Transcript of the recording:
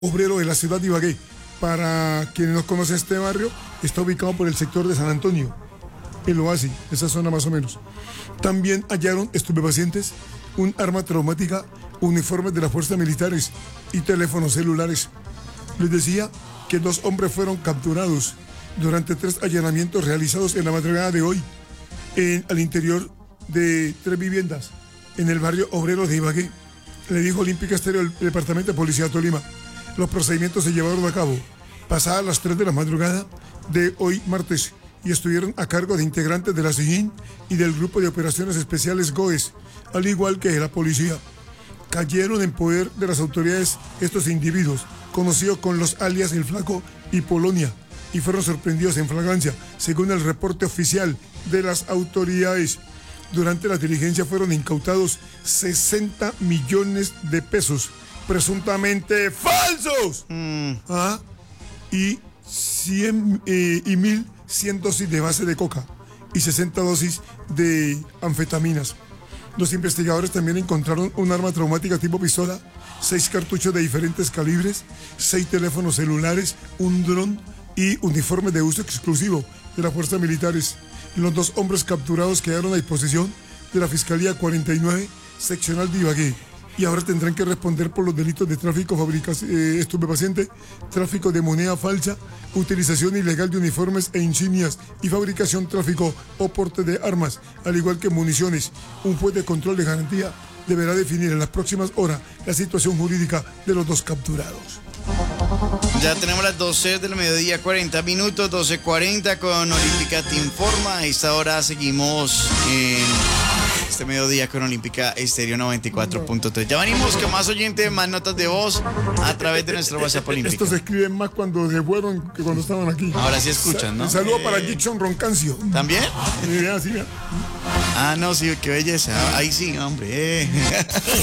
obrero de la ciudad de Ibagué. Para quienes no conocen este barrio, está ubicado por el sector de San Antonio, el Oasis, esa zona más o menos. También hallaron estupefacientes, un arma traumática, uniformes de las fuerzas militares y teléfonos celulares. Les decía que 2 hombres fueron capturados durante 3 allanamientos realizados en la madrugada de hoy al interior de 3 viviendas en el barrio obrero de Ibagué. Le dijo Olímpica Estéreo del Departamento de Policía de Tolima. Los procedimientos se llevaron a cabo pasadas las 3 de la madrugada de hoy martes y estuvieron a cargo de integrantes de la SIJIN y del Grupo de Operaciones Especiales GOES, al igual que de la policía. Cayeron en poder de las autoridades estos individuos, conocidos con los alias El Flaco y Polonia, y fueron sorprendidos en flagrancia, según el reporte oficial de las autoridades. Durante la diligencia fueron incautados 60 millones de pesos, presuntamente falsos, y 1.100 dosis de base de coca y 60 dosis de anfetaminas. Los investigadores también encontraron un arma traumática tipo pistola, 6 cartuchos de diferentes calibres, 6 teléfonos celulares, un dron y uniformes de uso exclusivo de las fuerzas militares. Los 2 hombres capturados quedaron a disposición de la Fiscalía 49 Seccional de Ibagué y ahora tendrán que responder por los delitos de tráfico, estupefaciente, tráfico de moneda falsa, utilización ilegal de uniformes e insignias y fabricación, tráfico o porte de armas, al igual que municiones. Un juez de control de garantía deberá definir en las próximas horas la situación jurídica de los 2 capturados. Ya tenemos las 12 del mediodía, 40 minutos, 12:40 con Olímpica Te Informa. A esta hora seguimos en este mediodía con Olímpica Estéreo 94.3. Ya venimos con más oyentes, más notas de voz a través de nuestro WhatsApp Olímpico. Estos se escriben más cuando se fueron que cuando estaban aquí. Ahora sí escuchan, ¿no? Un saludo para Jackson Roncancio. ¿También? Sí, mira. Ah, no, sí, qué belleza. Ahí sí, hombre.